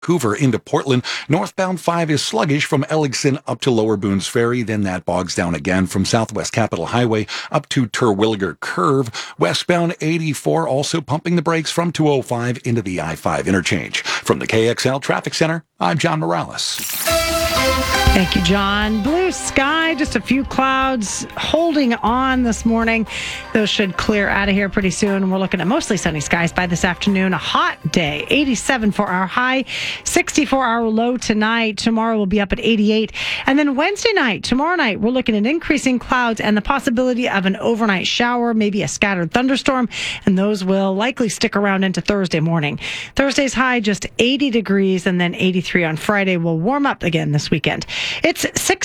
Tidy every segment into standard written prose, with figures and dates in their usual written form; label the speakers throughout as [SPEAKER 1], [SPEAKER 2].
[SPEAKER 1] Vancouver into Portland. Northbound 5 is sluggish from Elligson up to Lower Boones Ferry. Then that bogs down again from Southwest Capitol Highway up to Terwilliger Curve. Westbound 84 also pumping the brakes from 205 into the I-5 interchange. From the KXL Traffic Center, I'm John Morales.
[SPEAKER 2] Thank you, John. Blue sky, just a few clouds holding on this morning. Those should clear out of here pretty soon. We're looking at mostly sunny skies by this afternoon. A hot day, 87 for our high, 64 our low tonight. Tomorrow we'll be up at 88. And then Wednesday night, tomorrow night, we're looking at increasing clouds and the possibility of an overnight shower, maybe a scattered thunderstorm. And those will likely stick around into Thursday morning. Thursday's high, just 80 degrees, and then 83 on Friday. Will warm up again this weekend. It's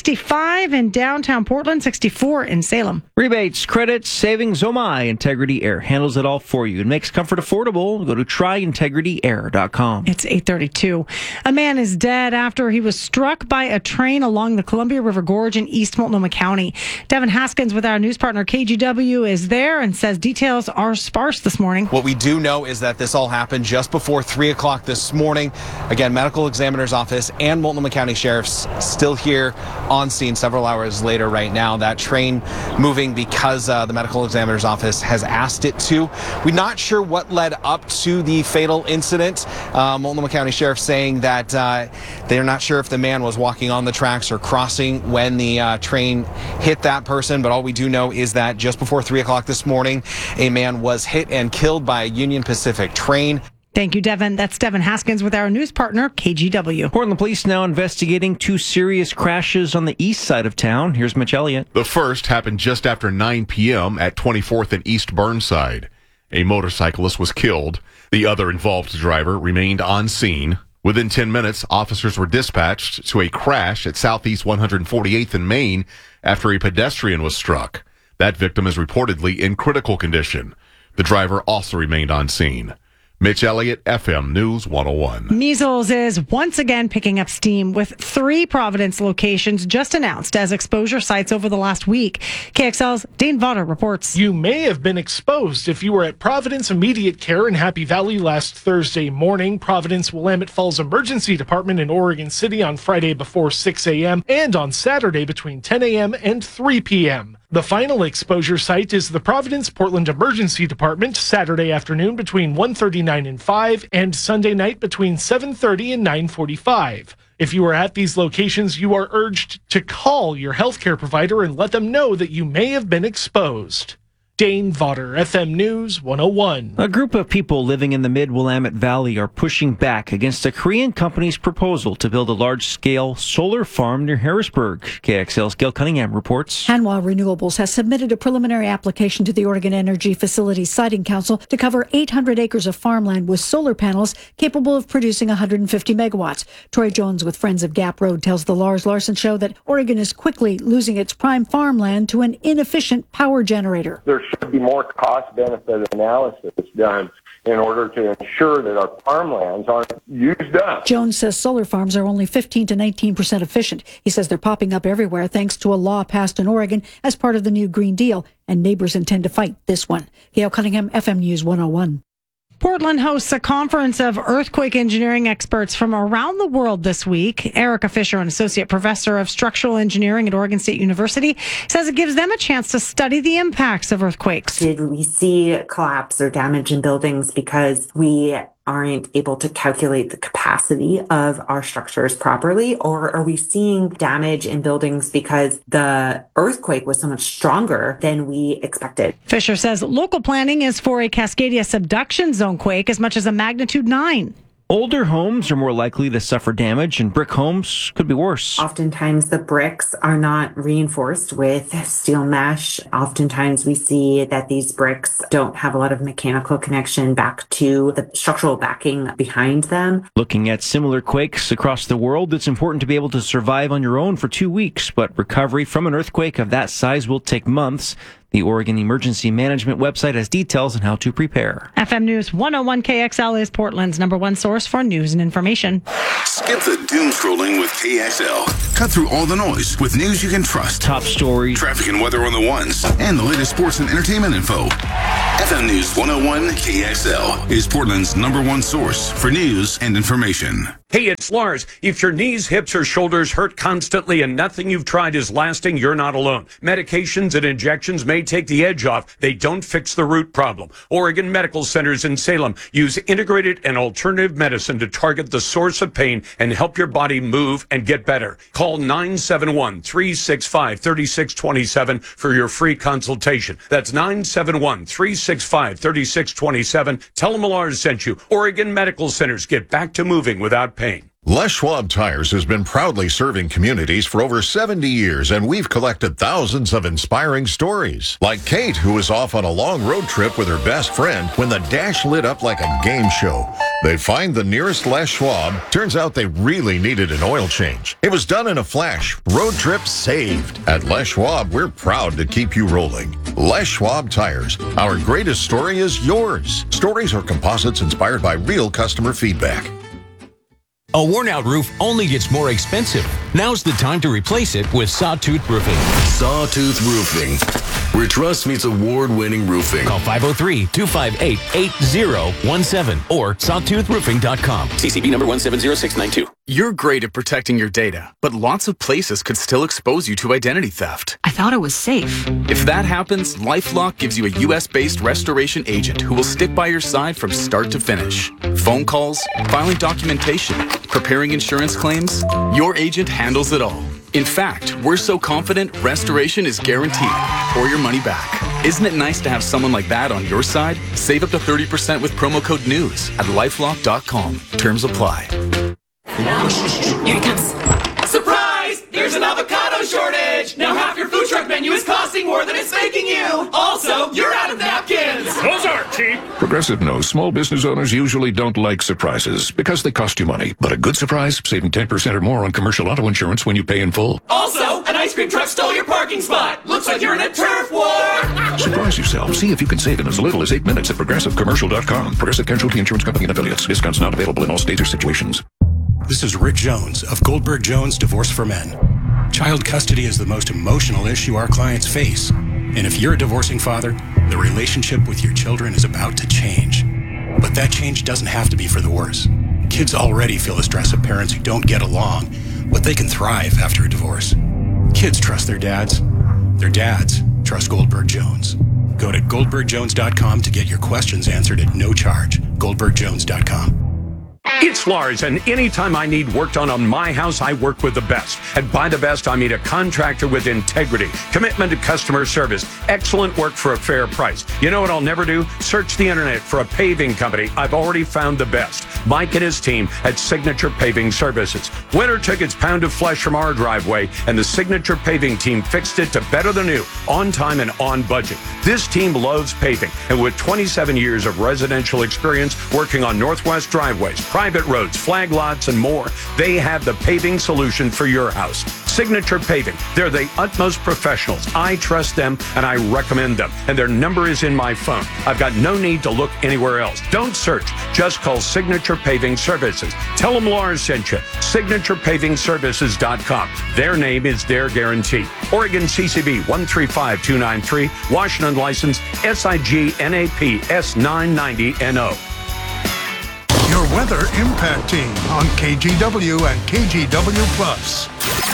[SPEAKER 2] 65 in downtown Portland, 64 in Salem.
[SPEAKER 3] Rebates, credits, savings, oh my, Integrity Air handles it all for you and makes comfort affordable. Go to tryintegrityair.com.
[SPEAKER 2] It's 8:32. A man is dead after he was struck by a train along the Columbia River Gorge in East Multnomah County. Devin Haskins with our news partner KGW is there and says details are sparse this morning.
[SPEAKER 4] What we do know is that this all happened just before 3 o'clock this morning. Again, medical examiner's office and Multnomah County Sheriff's still here on scene several hours later right now. That train moving because the medical examiner's office has asked it to. We're not sure what led up to the fatal incident. Multnomah County Sheriff saying that they're not sure if the man was walking on the tracks or crossing when the train hit that person, but all we do know is that just before 3 o'clock this morning, a man was hit and killed by a Union Pacific train.
[SPEAKER 2] Thank you, Devin. That's Devin Haskins with our news partner, KGW.
[SPEAKER 3] Portland police now investigating 2 serious crashes on the east side of town. Here's Mitch Elliott.
[SPEAKER 5] The first happened just after 9 p.m. at 24th and East Burnside. A motorcyclist was killed. The other involved driver remained on scene. Within 10 minutes, officers were dispatched to a crash at Southeast 148th and Main after a pedestrian was struck. That victim is reportedly in critical condition. The driver also remained on scene. Mitch Elliott, FM News 101.
[SPEAKER 2] Measles is once again picking up steam with 3 Providence locations just announced as exposure sites over the last week. KXL's Dane Vaughter reports.
[SPEAKER 6] You may have been exposed if you were at Providence Immediate Care in Happy Valley last Thursday morning, Providence Willamette Falls Emergency Department in Oregon City on Friday before 6 a.m. and on Saturday between 10 a.m. and 3 p.m. The final exposure site is the Providence Portland Emergency Department, Saturday afternoon between 1:39 and 5, and Sunday night between 7:30 and 9:45. If you are at these locations, you are urged to call your healthcare provider and let them know that you may have been exposed. Dane Vaughter, FM News 101.
[SPEAKER 3] A group of people living in the mid-Willamette Valley are pushing back against a Korean company's proposal to build a large-scale solar farm near Harrisburg. KXL's Gail Cunningham reports.
[SPEAKER 7] Hanwha Renewables has submitted a preliminary application to the Oregon Energy Facilities Siting Council to cover 800 acres of farmland with solar panels capable of producing 150 megawatts. Troy Jones with Friends of Gap Road tells the Lars Larson Show that Oregon is quickly losing its prime farmland to an inefficient power generator.
[SPEAKER 8] There should be more cost-benefit analysis done in order to ensure that our farmlands aren't used up.
[SPEAKER 7] Jones says solar farms are only 15 to 19% efficient. He says they're popping up everywhere thanks to a law passed in Oregon as part of the new Green Deal, and neighbors intend to fight this one. Gail Cunningham, FM News 101.
[SPEAKER 2] Portland hosts a conference of earthquake engineering experts from around the world this week. Erica Fisher, an associate professor of structural engineering at Oregon State University, says it gives them a chance to study the impacts of earthquakes.
[SPEAKER 9] Did we see collapse or damage in buildings because we aren't able to calculate the capacity of our structures properly? Or are we seeing damage in buildings because the earthquake was so much stronger than we expected?
[SPEAKER 2] Fisher says local planning is for a Cascadia subduction zone quake as much as a magnitude 9.
[SPEAKER 3] Older homes are more likely to suffer damage, and brick homes could be worse.
[SPEAKER 9] Oftentimes, the bricks are not reinforced with steel mesh. Oftentimes, we see that these bricks don't have a lot of mechanical connection back to the structural backing behind them.
[SPEAKER 3] Looking at similar quakes across the world, it's important to be able to survive on your own for 2 weeks, but recovery from an earthquake of that size will take months. The Oregon Emergency Management website has details on how to prepare.
[SPEAKER 2] FM News 101 KXL is Portland's #1 source for news and information.
[SPEAKER 10] Skip the doom scrolling with KXL. Cut through all the noise with news you can trust.
[SPEAKER 3] Top stories,
[SPEAKER 10] traffic and weather on the ones, and the latest sports and entertainment info. FM News 101 KXL is Portland's #1 source for news and information.
[SPEAKER 11] Hey, it's Lars. If your knees, hips, or shoulders hurt constantly and nothing you've tried is lasting, you're not alone. Medications and injections may take the edge off. They don't fix the root problem. Oregon Medical Centers in Salem use integrated and alternative medicine to target the source of pain and help your body move and get better. Call 971-365-3627 for your free consultation. That's 971-365-3627. Tell them Lars sent you. Oregon Medical Centers, get back to moving without pain.
[SPEAKER 12] Les Schwab Tires has been proudly serving communities for over 70 years, and we've collected thousands of inspiring stories. Like Kate, who was off on a long road trip with her best friend when the dash lit up like a game show. They find the nearest Les Schwab. Turns out they really needed an oil change. It was done in a flash. Road trip saved. At Les Schwab, we're proud to keep you rolling. Les Schwab Tires. Our greatest story is yours. Stories are composites inspired by real customer feedback.
[SPEAKER 13] A worn-out roof only gets more expensive. Now's the time to replace it with Sawtooth Roofing.
[SPEAKER 14] Sawtooth Roofing, where trust meets award-winning roofing.
[SPEAKER 13] Call 503-258-8017 or sawtoothroofing.com.
[SPEAKER 15] CCB number 170692.
[SPEAKER 16] You're great at protecting your data, but lots of places could still expose you to identity theft.
[SPEAKER 17] I thought it was safe.
[SPEAKER 16] If that happens, LifeLock gives you a U.S.-based restoration agent who will stick by your side from start to finish. Phone calls, filing documentation, preparing insurance claims, your agent handles it all. In fact, we're so confident restoration is guaranteed or your money back. Isn't it nice to have someone like that on your side? Save up to 30% with promo code NEWS at lifelock.com. Terms apply.
[SPEAKER 17] Here it comes.
[SPEAKER 18] Surprise! There's an avocado shortage! Now half your food truck menu is costing more than it's making you! Also, you're out of napkins!
[SPEAKER 19] Those aren't cheap! Progressive knows small business owners usually don't like surprises because they cost you money. But a good surprise, saving 10% or more on commercial auto insurance when you pay in full.
[SPEAKER 18] Also, an ice cream truck stole your parking spot! Looks like you're in a turf war!
[SPEAKER 19] Surprise yourself. See if you can save in as little as 8 minutes at progressivecommercial.com. Progressive Casualty Insurance Company and Affiliates. Discounts not available in all states or situations.
[SPEAKER 20] This is Rick Jones of Goldberg Jones Divorce for Men. Child custody is the most emotional issue our clients face. And if you're a divorcing father, the relationship with your children is about to change. But that change doesn't have to be for the worse. Kids already feel the stress of parents who don't get along, but they can thrive after a divorce. Kids trust their dads. Their dads trust Goldberg Jones. Go to goldbergjones.com to get your questions answered at no charge. goldbergjones.com.
[SPEAKER 11] It's Lars, and anytime I need work done on my house, I work with the best. And by the best, I mean a contractor with integrity, commitment to customer service, excellent work for a fair price. You know what I'll never do? Search the internet for a paving company. I've already found the best. Mike and his team at Signature Paving Services. Winter took its pound of flesh from our driveway, and the Signature Paving team fixed it to better than new, on time and on budget. This team loves paving, and with 27 years of residential experience working on Northwest driveways, private roads, flag lots, and more, they have the paving solution for your house. Signature Paving. They're the utmost professionals. I trust them, and I recommend them. And their number is in my phone. I've got no need to look anywhere else. Don't search. Just call Signature Paving Services. Tell them Lars sent you. SignaturePavingServices.com. Their name is their guarantee. Oregon CCB 135293. Washington license SIGNAP S990NO.
[SPEAKER 21] Your weather impact team on KGW and KGW Plus.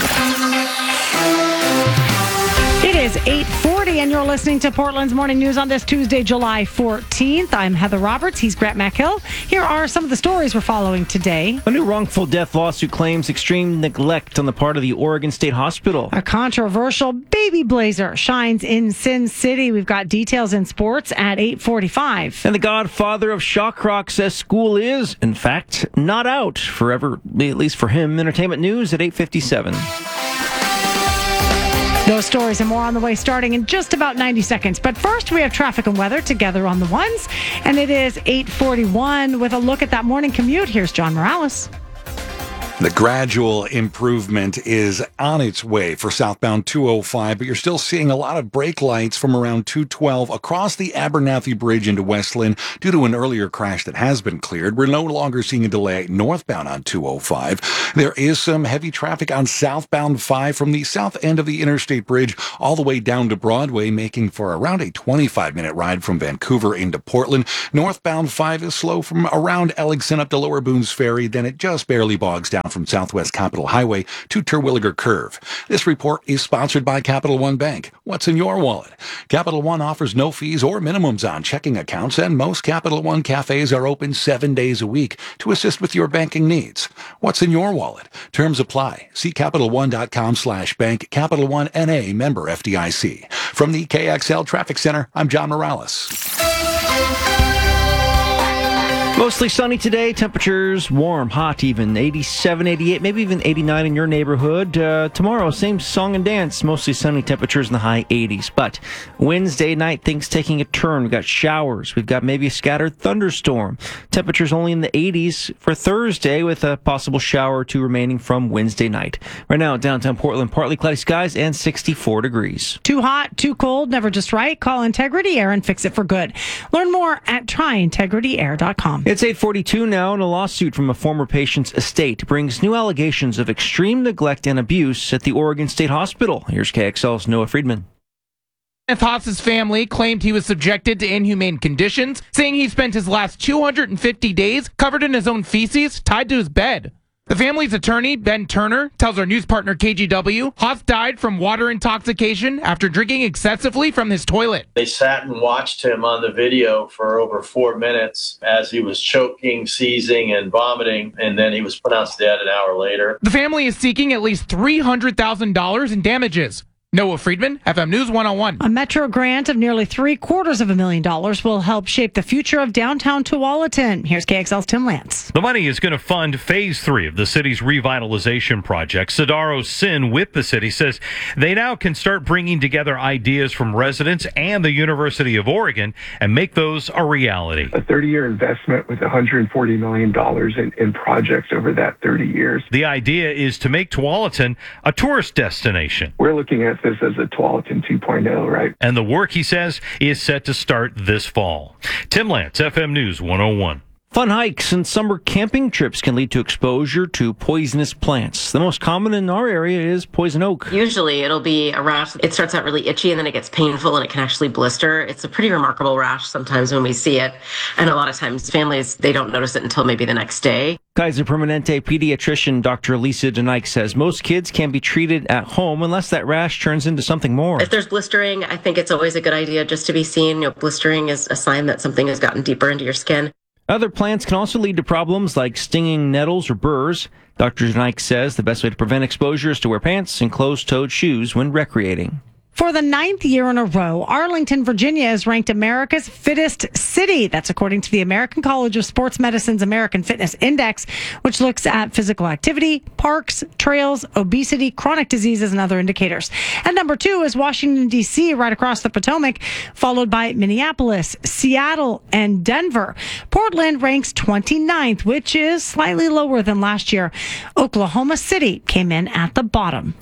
[SPEAKER 2] It is 8:40, and you're listening to Portland's Morning News on this Tuesday, July 14th. I'm Heather Roberts. He's Grant McHill. Here are some of the stories we're following today.
[SPEAKER 3] A new wrongful death lawsuit claims extreme neglect on the part of the Oregon State Hospital.
[SPEAKER 2] A controversial baby blazer shines in Sin City. We've got details in sports at 8:45.
[SPEAKER 3] And the godfather of shock rock says school is, in fact, not out forever, at least for him. Entertainment news at 8:57.
[SPEAKER 2] Those stories and more on the way starting in just about 90 seconds. But first, we have traffic and weather together on the ones. And it is 8:41 with a look at that morning commute. Here's John Morales.
[SPEAKER 1] The gradual improvement is on its way for southbound 205, but you're still seeing a lot of brake lights from around 212 across the Abernathy Bridge into West Lynn due to an earlier crash that has been cleared. We're no longer seeing a delay northbound on 205. There is some heavy traffic on southbound 5 from the south end of the Interstate Bridge all the way down to Broadway, making for around a 25-minute ride from Vancouver into Portland. Northbound 5 is slow from around Elligson up to Lower Boones Ferry, then it just barely bogs down from Southwest Capitol Highway to Terwilliger Curve. This report is sponsored by Capital One Bank. What's in your wallet? Capital One offers no fees or minimums on checking accounts, and most Capital One cafes are open 7 days a week to assist with your banking needs. What's in your wallet? Terms apply. See CapitalOne.com/bank. Capital One NA, member FDIC. From the KXL Traffic Center, I'm John Morales.
[SPEAKER 3] Mostly sunny today. Temperatures warm, hot even. 87, 88, maybe even 89 in your neighborhood. Tomorrow, same song and dance. Mostly sunny, temperatures in the high 80s. But Wednesday night, things taking a turn. We've got showers. We've got maybe a scattered thunderstorm. Temperatures only in the 80s for Thursday, with a possible shower or two remaining from Wednesday night. Right now, downtown Portland, partly cloudy skies and 64 degrees.
[SPEAKER 2] Too hot, too cold, never just right. Call Integrity Air and fix it for good. Learn more at tryintegrityair.com.
[SPEAKER 3] It's 8:42 now, and a lawsuit from a former patient's estate brings new allegations of extreme neglect and abuse at the Oregon State Hospital. Here's KXL's Noah Friedman.
[SPEAKER 22] Haas's family claimed he was subjected to inhumane conditions, saying he spent his last 250 days covered in his own feces, tied to his bed. The family's attorney, Ben Turner, tells our news partner KGW, Haas died from water intoxication after drinking excessively from his toilet.
[SPEAKER 23] They sat and watched him on the video for over 4 minutes as he was choking, seizing, and vomiting, and then he was pronounced dead an hour later.
[SPEAKER 22] The family is seeking at least $300,000 in damages. Noah Friedman, FM News 101.
[SPEAKER 2] A Metro grant of nearly $750,000 will help shape the future of downtown Tualatin. Here's KXL's Tim Lance.
[SPEAKER 24] The money is going to fund Phase 3 of the city's revitalization project. Sadaro Sin with the city says they now can start bringing together ideas from residents and the University of Oregon and make those a reality.
[SPEAKER 25] A 30-year investment with $140 million in projects over that 30 years.
[SPEAKER 24] The idea is to make Tualatin a tourist destination.
[SPEAKER 25] We're looking at this as a Tualatin 2.0, right?
[SPEAKER 24] And the work, he says, is set to start this fall. Tim Lance, FM News 101.
[SPEAKER 3] Fun hikes and summer camping trips can lead to exposure to poisonous plants. The most common in our area is poison oak.
[SPEAKER 26] Usually it'll be a rash. It starts out really itchy and then it gets painful and it can actually blister. It's a pretty remarkable rash sometimes when we see it. And a lot of times families, they don't notice it until maybe the next day.
[SPEAKER 3] Kaiser Permanente pediatrician Dr. Lisa DeNike says most kids can be treated at home unless that rash turns into something more.
[SPEAKER 26] If there's blistering, I think it's always a good idea just to be seen. Blistering is a sign that something has gotten deeper into your skin.
[SPEAKER 3] Other plants can also lead to problems like stinging nettles or burrs. Dr. DeNike says the best way to prevent exposure is to wear pants and closed-toed shoes when recreating.
[SPEAKER 2] For the 9th year in a row, Arlington, Virginia is ranked America's fittest city. That's according to the American College of Sports Medicine's American Fitness Index, which looks at physical activity, parks, trails, obesity, chronic diseases, and other indicators. And number 2 is Washington, D.C., right across the Potomac, followed by Minneapolis, Seattle, and Denver. Portland ranks 29th, which is slightly lower than last year. Oklahoma City came in at the bottom.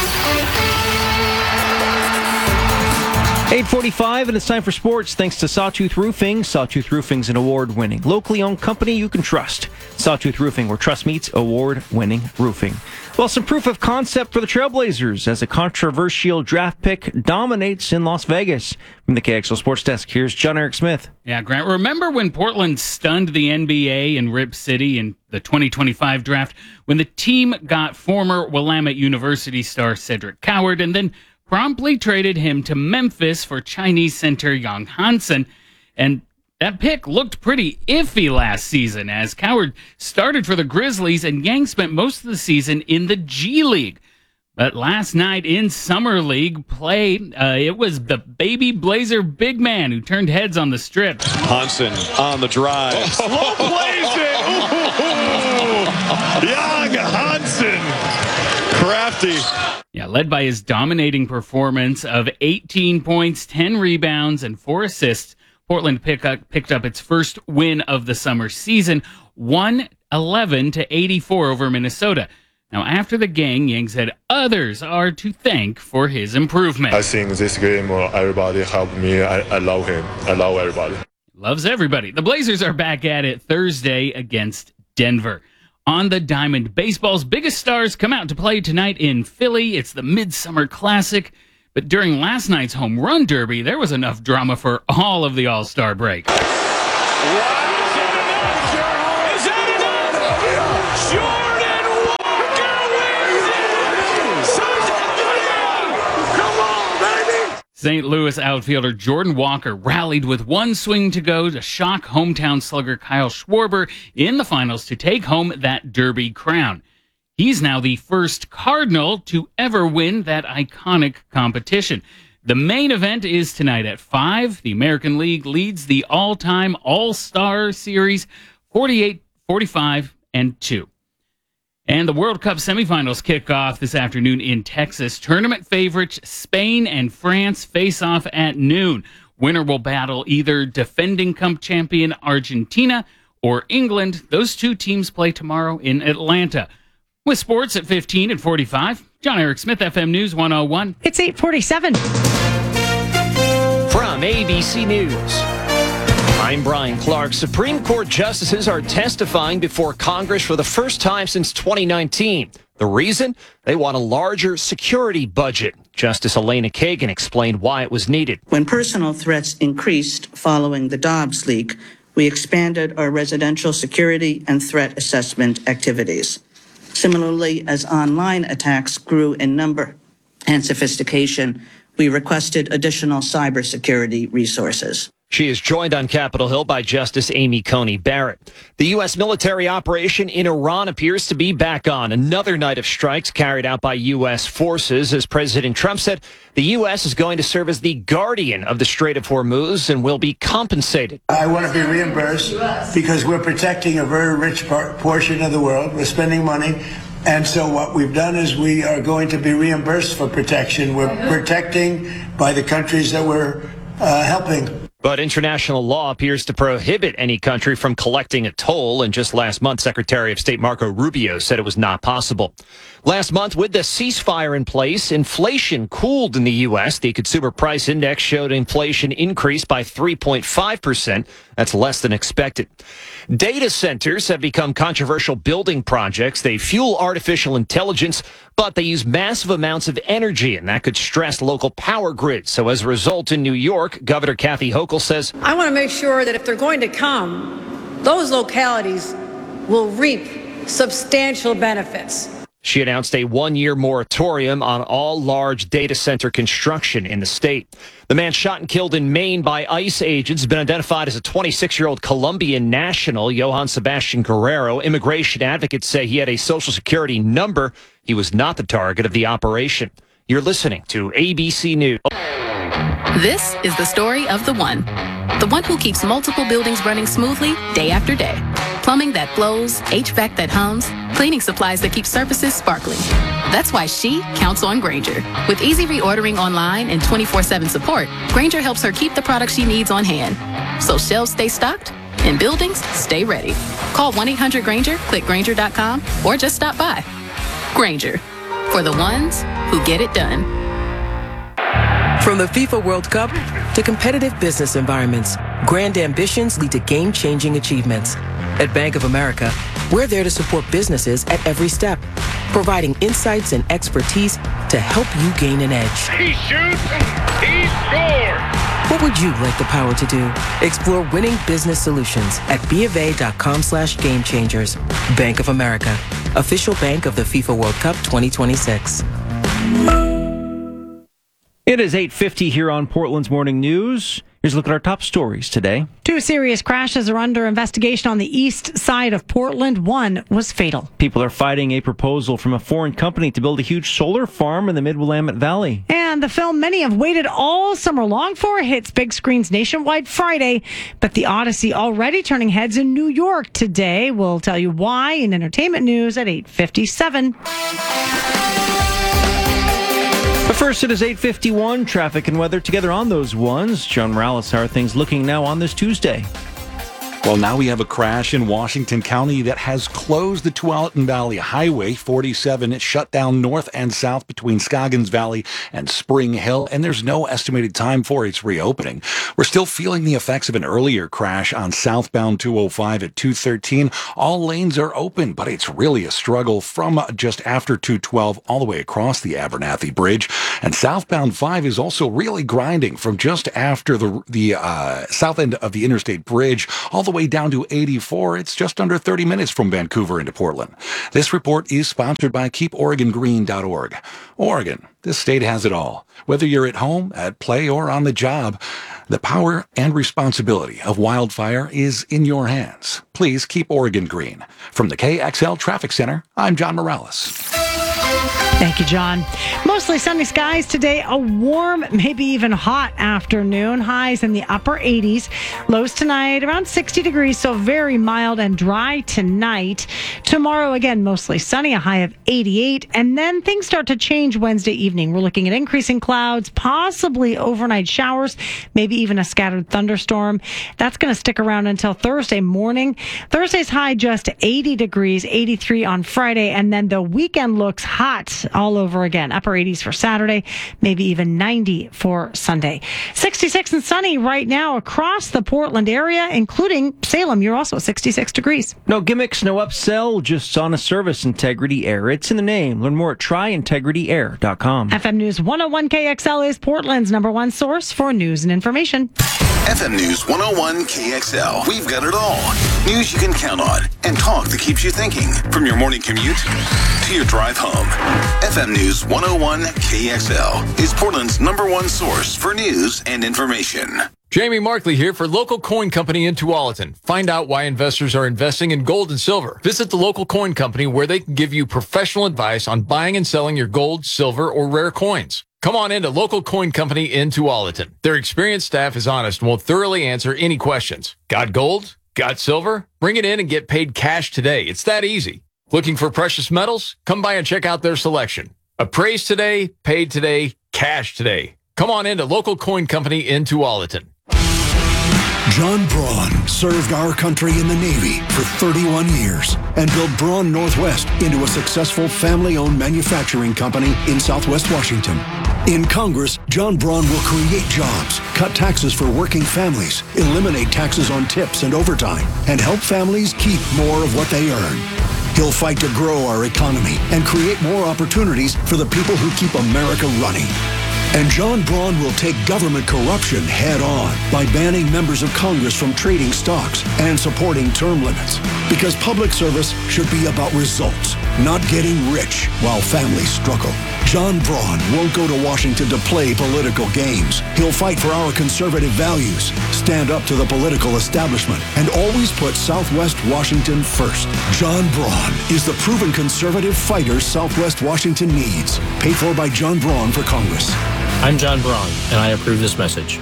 [SPEAKER 3] 8:45, and it's time for sports thanks to Sawtooth Roofing. Sawtooth Roofing's an award-winning, locally owned company you can trust. Sawtooth Roofing, where trust meets award-winning roofing. Well, some proof of concept for the Trailblazers as a controversial draft pick dominates in Las Vegas. From the KXL Sports Desk, here's John Eric Smith.
[SPEAKER 27] Yeah, Grant, remember when Portland stunned the NBA in Rip City in the 2025 draft when the team got former Willamette University star Cedric Coward and then promptly traded him to Memphis for Chinese center Young Hansen. And that pick looked pretty iffy last season as Coward started for the Grizzlies and Yang spent most of the season in the G League. But last night in Summer League play, it was the baby Blazer big man who turned heads on the strip.
[SPEAKER 28] Hansen on the drive. Slow plays it. Young Hansen. Crafty.
[SPEAKER 27] Yeah, led by his dominating performance of 18 points, 10 rebounds, and 4 assists, Portland picked up its first win of the summer season. 1 11-84 over Minnesota. Now, after the game, Yang said others are to thank for his improvement.
[SPEAKER 4] I think this game, everybody helped me. I love him. I love everybody.
[SPEAKER 27] Loves everybody. The Blazers are back at it Thursday against Denver. On the diamond, baseball's biggest stars come out to play tonight in Philly. It's the Midsummer Classic. But during last night's home run derby, there was enough drama for all of the All-Star break. St. Louis outfielder Jordan Walker rallied with one swing to go to shock hometown slugger Kyle Schwarber in the finals to take home that Derby crown. He's now the first Cardinal to ever win that iconic competition. The main event is tonight at 5. The American League leads the all-time All-Star Series 48-45-2. And the World Cup semifinals kick off this afternoon in Texas. Tournament favorites Spain and France face off at noon. Winner will battle either defending Cup champion Argentina or England. Those two teams play tomorrow in Atlanta. With sports at 15 and 45, John Eric Smith, FM News 101.
[SPEAKER 2] It's 8:47.
[SPEAKER 5] From ABC News, I'm Brian Clark. Supreme Court justices are testifying before Congress for the first time since 2019. The reason? They want a larger security budget. Justice Elena Kagan explained why it was needed.
[SPEAKER 6] When personal threats increased following the Dobbs leak, we expanded our residential security and threat assessment activities. Similarly, as online attacks grew in number and sophistication, we requested additional cybersecurity resources.
[SPEAKER 5] She is joined on Capitol Hill by Justice Amy Coney Barrett. The U.S. military operation in Iran appears to be back on. Another night of strikes carried out by U.S. forces. As President Trump said, the U.S. is going to serve as the guardian of the Strait of Hormuz and will be compensated.
[SPEAKER 7] I want to be reimbursed because we're protecting a very rich portion of the world. We're spending money. And so what we've done is we are going to be reimbursed for protection. We're protecting by the countries that we're helping.
[SPEAKER 5] But international law appears to prohibit any country from collecting a toll, and just last month, Secretary of State Marco Rubio said it was not possible. Last month, with the ceasefire in place, inflation cooled in the U.S. The Consumer Price Index showed inflation increased by 3.5%. That's less than expected. Data centers have become controversial building projects. They fuel artificial intelligence, but they use massive amounts of energy, and that could stress local power grids. So as a result, in New York, Governor Kathy Hochul says,
[SPEAKER 8] I want to make sure that if they're going to come, those localities will reap substantial benefits.
[SPEAKER 5] She announced a one-year moratorium on all large data center construction in the state. The man shot and killed in Maine by ICE agents has been identified as a 26-year-old Colombian national, Johann Sebastian Guerrero. Immigration advocates say he had a Social Security number. He was not the target of the operation. You're listening to ABC News.
[SPEAKER 9] This is the story of the one who keeps multiple buildings running smoothly day after day. Plumbing that flows, HVAC that hums, cleaning supplies that keep surfaces sparkling. That's why she counts on Grainger. With easy reordering online and 24/7 support, Grainger helps her keep the products she needs on hand. So shelves stay stocked and buildings stay ready. Call 1-800-GRAINGER, click Grainger.com, or just stop by. Grainger, for the ones who get it done.
[SPEAKER 10] From the FIFA World Cup to competitive business environments, grand ambitions lead to game-changing achievements. At Bank of America, we're there to support businesses at every step, providing insights and expertise to help you gain an edge.
[SPEAKER 18] He shoots, he scores!
[SPEAKER 10] What would you like the power to do? Explore winning business solutions at BofA.com/gamechangers. Bank of America, official bank of the FIFA World Cup 2026.
[SPEAKER 3] It is 8:50 here on Portland's Morning News. Here's a look at our top stories today.
[SPEAKER 2] 2 serious crashes are under investigation on the east side of Portland. One was fatal.
[SPEAKER 3] People are fighting a proposal from a foreign company to build a huge solar farm in the Mid-Willamette Valley.
[SPEAKER 2] And the film many have waited all summer long for hits big screens nationwide Friday. But The Odyssey already turning heads in New York today. We'll tell you why in entertainment news at 8:57.
[SPEAKER 3] But first, it is 8:51. Traffic and weather together on those ones. John Morales, how are things looking now on this Tuesday?
[SPEAKER 1] Well, now we have a crash in Washington County that has closed the Tualatin Valley Highway 47. It's shut down north and south between Scoggins Valley and Spring Hill, and there's no estimated time for its reopening. We're still feeling the effects of an earlier crash on southbound 205 at 213. All lanes are open, but it's really a struggle from just after 212 all the way across the Abernathy Bridge. And southbound 5 is also really grinding from just after the south end of the Interstate Bridge all the way down to 84. It's just under 30 minutes from Vancouver into Portland. This report is sponsored by KeepOregonGreen.org. Oregon, this state has it all. Whether you're at home, at play, or on the job, the power and responsibility of wildfire is in your hands. Please keep Oregon green. From the KXL Traffic Center, I'm John Morales.
[SPEAKER 2] Thank you, John. Mostly sunny skies today. A warm, maybe even hot afternoon. Highs in the upper 80s. Lows tonight around 60 degrees, so very mild and dry tonight. Tomorrow, again, mostly sunny, a high of 88. And then things start to change Wednesday evening. We're looking at increasing clouds, possibly overnight showers, maybe even a scattered thunderstorm. That's going to stick around until Thursday morning. Thursday's high just 80 degrees, 83 on Friday. And then the weekend looks hot all over again. Upper 80s for Saturday, maybe even 90 for Sunday. 66 and sunny right now across the Portland area, including Salem. You're also 66 degrees.
[SPEAKER 3] No gimmicks, no upsell, just honest service. Integrity Air. It's in the name. Learn more at tryintegrityair.com.
[SPEAKER 2] FM News 101 KXL is Portland's #1 source for news and information.
[SPEAKER 12] FM News 101 KXL. We've got it all. News you can count on and talk that keeps you thinking. From your morning commute to your drive home. FM News 101 KXL is Portland's #1 source for news and information.
[SPEAKER 13] Jamie Markley here for Local Coin Company in Tualatin. Find out why investors are investing in gold and silver. Visit the Local Coin Company where they can give you professional advice on buying and selling your gold, silver, or rare coins. Come on into Local Coin Company in Tualatin. Their experienced staff is honest and will thoroughly answer any questions. Got gold? Got silver? Bring it in and get paid cash today. It's that easy. Looking for precious metals? Come by and check out their selection. Appraised today, paid today, cash today. Come on into Local Coin Company in Tualatin.
[SPEAKER 14] John Braun served our country in the Navy for 31 years and built Braun Northwest into a successful family-owned manufacturing company in Southwest Washington. In Congress, John Braun will create jobs, cut taxes for working families, eliminate taxes on tips and overtime, and help families keep more of what they earn. He'll fight to grow our economy and create more opportunities for the people who keep America running. And John Braun will take government corruption head on by banning members of Congress from trading stocks and supporting term limits. Because public service should be about results, not getting rich while families struggle. John Braun won't go to Washington to play political games. He'll fight for our conservative values, stand up to the political establishment, and always put Southwest Washington first. John Braun is the proven conservative fighter Southwest Washington needs. Paid for by John Braun for Congress.
[SPEAKER 15] I'm John Braun, and I approve this message.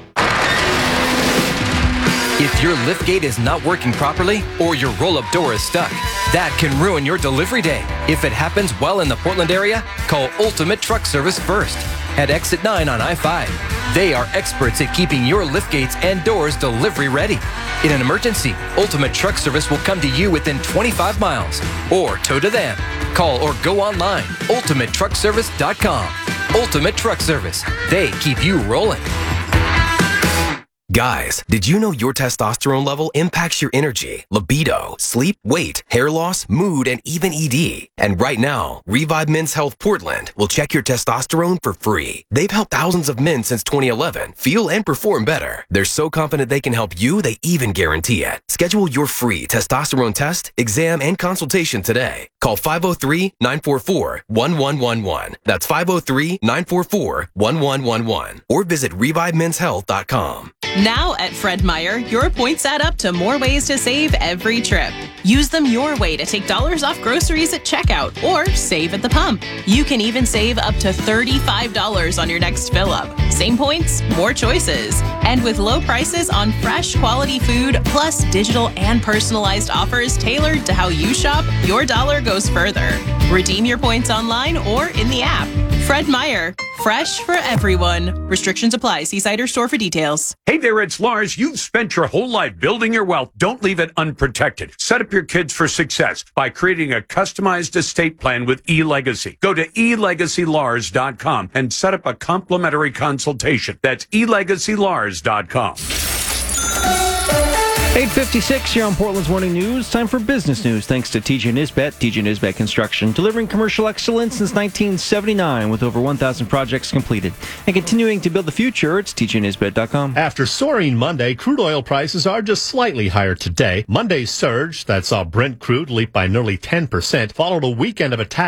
[SPEAKER 16] If your liftgate is not working properly or your roll-up door is stuck, that can ruin your delivery day. If it happens while in the Portland area, call Ultimate Truck Service first at Exit 9 on I-5. They are experts at keeping your liftgates and doors delivery ready. In an emergency, Ultimate Truck Service will come to you within 25 miles or tow to them. Call or go online, ultimatetruckservice.com. Ultimate Truck Service. They keep you rolling.
[SPEAKER 17] Guys, did you know your testosterone level impacts your energy, libido, sleep, weight, hair loss, mood, and even ED? And right now, Revive Men's Health Portland will check your testosterone for free. They've helped thousands of men since 2011 feel and perform better. They're so confident they can help you, they even guarantee it. Schedule your free testosterone test, exam, and consultation today. Call 503-944-1111. That's 503-944-1111. Or visit ReviveMen'sHealth.com.
[SPEAKER 19] Now at Fred Meyer, your points add up to more ways to save every trip. Use them your way to take dollars off groceries at checkout or save at the pump. You can even save up to $35 on your next fill up. Same points, more choices. And with low prices on fresh quality food, plus digital and personalized offers tailored to how you shop, your dollar goes further. Redeem your points online or in the app. Fred Meyer, fresh for everyone. Restrictions apply. See site or store for details.
[SPEAKER 11] Hey there, it's Lars. You've spent your whole life building your wealth. Don't leave it unprotected. Set up your kids for success by creating a customized estate plan with eLegacy. Go to elegacylars.com and set up a complimentary consultation. That's elegacylars.com.
[SPEAKER 3] 8:56 here on Portland's Morning News. Time for business news. Thanks to TJ Nisbet. TJ Nisbet Construction, delivering commercial excellence since 1979 with over 1,000 projects completed. And continuing to build the future, it's tjnisbet.com.
[SPEAKER 20] After soaring Monday, crude oil prices are just slightly higher today. Monday's surge that saw Brent crude leap by nearly 10% followed a weekend of attacks